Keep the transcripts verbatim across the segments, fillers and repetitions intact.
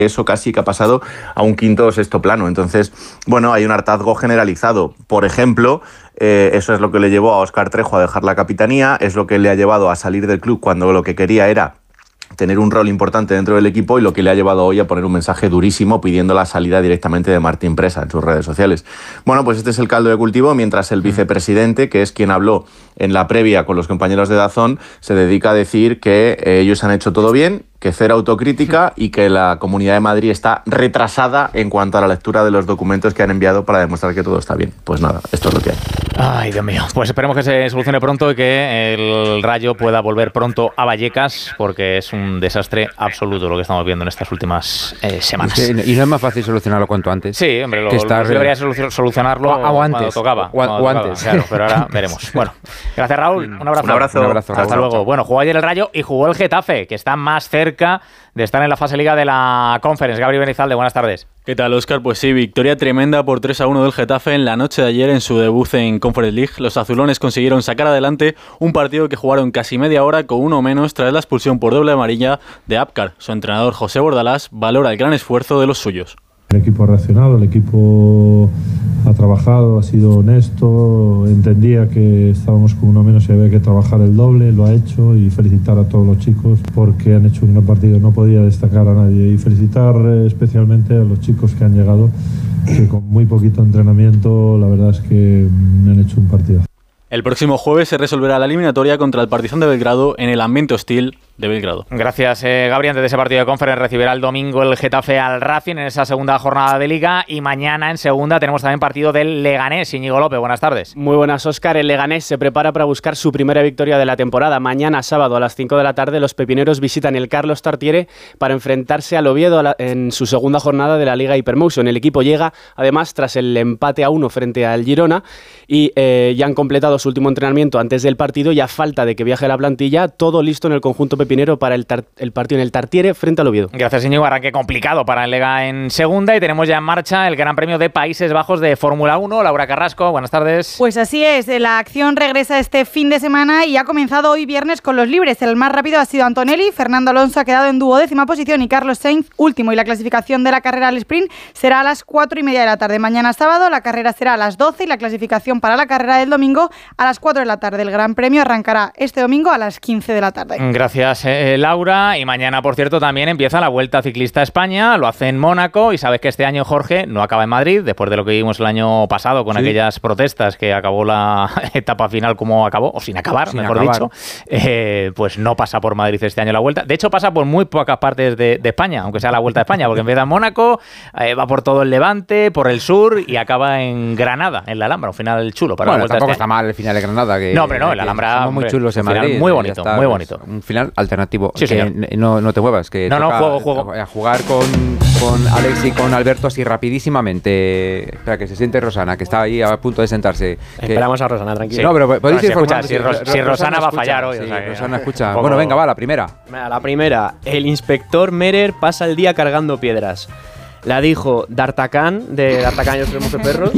eso casi que ha pasado a un quinto o sexto plano. Entonces, bueno, hay un hartazgo generalizado. Por ejemplo, eh, eso es lo que le llevó a Óscar Trejo a dejar la capitanía, es lo que le ha llevado a salir del club cuando lo que quería era tener un rol importante dentro del equipo y lo que le ha llevado hoy a poner un mensaje durísimo pidiendo la salida directamente de Martín Presa en sus redes sociales. Bueno, pues este es el caldo de cultivo, mientras el vicepresidente, que es quien habló en la previa con los compañeros de Dazón, se dedica a decir que eh, ellos han hecho todo bien, que cero autocrítica y que la Comunidad de Madrid está retrasada en cuanto a la lectura de los documentos que han enviado para demostrar que todo está bien. Pues nada, esto es lo que hay. Ay, Dios mío. Pues esperemos que se solucione pronto y que el Rayo pueda volver pronto a Vallecas, porque es un desastre absoluto lo que estamos viendo en estas últimas eh, semanas. Y, y no es más fácil solucionarlo cuanto antes. Sí, hombre, lo, que estar, lo debería solucionarlo o, o antes, cuando tocaba. O, o cuando antes. Tocaba, claro, pero ahora veremos. Bueno, gracias, Raúl. Un abrazo. Un abrazo. Un abrazo. Hasta Raúl. luego. Bueno, jugó ayer el Rayo y jugó el Getafe, que está más cerca de estar en la fase liga de la Conference. Gabriel Benizalde, buenas tardes. ¿Qué tal, Óscar? Pues sí, victoria tremenda por tres a uno del Getafe en la noche de ayer en su debut en Conference League. Los azulones consiguieron sacar adelante un partido que jugaron casi media hora con uno menos tras la expulsión por doble amarilla de Apcar. Su entrenador José Bordalás valora el gran esfuerzo de los suyos. El equipo ha reaccionado, el equipo ha trabajado, ha sido honesto, entendía que estábamos con uno menos y había que trabajar el doble, lo ha hecho, y felicitar a todos los chicos porque han hecho un gran partido, no podía destacar a nadie, y felicitar especialmente a los chicos que han llegado, que con muy poquito entrenamiento la verdad es que han hecho un partido. El próximo jueves se resolverá la eliminatoria contra el Partizan de Belgrado en el ambiente hostil de Belgrado. Gracias, eh, Gabriel. Antes de ese partido de Conference recibirá el domingo el Getafe al Racing en esa segunda jornada de Liga, y mañana en segunda tenemos también partido del Leganés. Íñigo López, buenas tardes. Muy buenas, Óscar. El Leganés se prepara para buscar su primera victoria de la temporada. Mañana, sábado, a las cinco de la tarde, los pepineros visitan el Carlos Tartiere para enfrentarse al Oviedo a la, en su segunda jornada de la Liga Hypermotion. El equipo llega, además, tras el empate a uno frente al Girona, y eh, ya han completado su último entrenamiento antes del partido, y a falta de que viaje la plantilla, todo listo en el conjunto pepinero para el, tar- el partido en el Tartiere frente al Oviedo. Gracias, Íñigo. Arranque complicado para el Lega en segunda, y tenemos ya en marcha el Gran Premio de Países Bajos de Fórmula uno. Laura Carrasco, buenas tardes. Pues así es, la acción regresa este fin de semana y ha comenzado hoy viernes con los libres. El más rápido ha sido Antonelli, Fernando Alonso ha quedado en duodécima posición y Carlos Sainz último, y la clasificación de la carrera al sprint será a las cuatro y media de la tarde. Mañana sábado la carrera será a las doce y la clasificación para la carrera del domingo a las cuatro de la tarde. El Gran Premio arrancará este domingo a las quince de la tarde. Gracias, eh, Laura. Y mañana, por cierto, también empieza la Vuelta Ciclista a España. Lo hace en Mónaco, y sabes que este año, Jorge, no acaba en Madrid, después de lo que vimos el año pasado con sí. aquellas protestas que acabó la etapa final como acabó, o sin acabar, sin mejor acabar. dicho. Eh, pues no pasa por Madrid este año la Vuelta. De hecho, pasa por muy pocas partes de, de España, aunque sea la Vuelta a España, porque empieza en Mónaco, eh, va por todo el Levante, por el sur, y acaba en Granada, en la Alhambra, un final chulo para bueno, la Vuelta tampoco este está mal el final de Granada. Que, no, hombre, no, el Alhambra muy chulos en Madrid. Muy bonito, está, muy bonito. Un final alternativo. Sí, que no, no te muevas, que no, toca no, juego, juego. A jugar con, con Alex y con Alberto así rapidísimamente. Espera, que se siente Rosana, que está ahí a punto de sentarse. Esperamos que... a Rosana, tranquilo. Sí. No, pero podéis ir escuchar. Si, Ros- si Rosana, Rosana va a fallar hoy. Sí, o sea, Rosana escucha. Bueno, venga, va, la primera. La primera. El inspector Merer pasa el día cargando piedras. La dijo D'Artagnan, de D'Artagnan y los tres perros.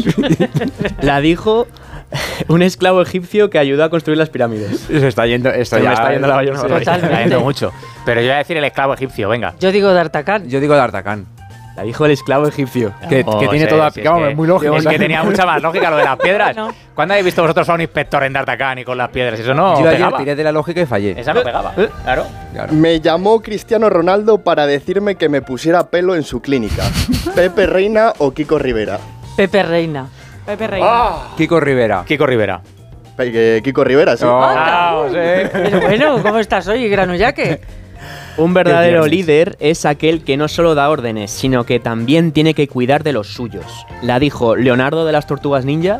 La dijo un esclavo egipcio que ayudó a construir las pirámides. Se está yendo, esto Se ya me está yendo la Se está yendo mucho. Pero yo voy a decir el esclavo egipcio, venga. Yo digo D'Artagnan. Yo digo D'Artagnan. La dijo el esclavo egipcio. Que, oh, que tiene sí, toda sí, picado, es, que, es muy lógico. Es que tenía mucha más lógica lo de las piedras. No. ¿Cuándo habéis visto vosotros a un inspector en D'Artagnan y con las piedras? Eso no Yo pegaba. ayer tiré de la lógica y fallé. Esa no pegaba, claro. claro. Me llamó Cristiano Ronaldo para decirme que me pusiera pelo en su clínica. ¿Pepe Reina o Kiko Rivera? Pepe Reina. Pepe Reina. Oh. Kiko Rivera. Kiko Rivera. Pe- Kiko Rivera, sí. Oh. Ah, sí. Pero bueno, ¿cómo estás hoy, Granullaque? Un verdadero líder es aquel que no solo da órdenes, sino que también tiene que cuidar de los suyos. La dijo Leonardo de las Tortugas Ninja.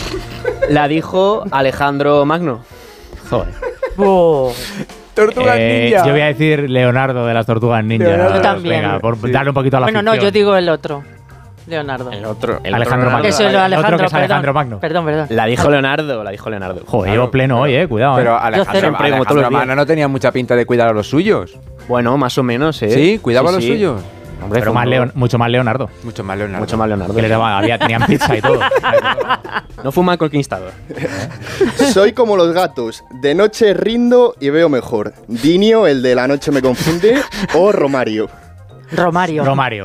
La dijo Alejandro Magno. Joder. Oh. Tortugas Eh, Ninja. yo voy a decir Leonardo de las Tortugas Ninja. Leonardo. Yo también. Venga, por Sí. darle un poquito a la Bueno, no, ficción. yo digo el otro. Leonardo. El otro. El Alejandro otro Magno. Que soy lo Alejandro, Otro que es Alejandro perdón. Magno. Perdón, perdón. La dijo Leonardo, la dijo Leonardo. Joder, Claro, llevo pleno pero- hoy, eh. Cuidado, Pero eh. Alejandro, siempre, como todos los Alejandro días. Magno no tenía mucha pinta de cuidar a los suyos. Bueno, más o menos, ¿eh? Sí, cuidaba a los sí. suyos. Hombre, Pero fue más un- Leon- mucho más Leonardo. Mucho más Leonardo. Mucho más Leonardo. Que le daba, había, tenían pizza y todo. No fuma el conquistador. Soy como los gatos. De noche rindo y veo mejor. Dinio, el de la noche me confunde, o Romario. Romario. Romario.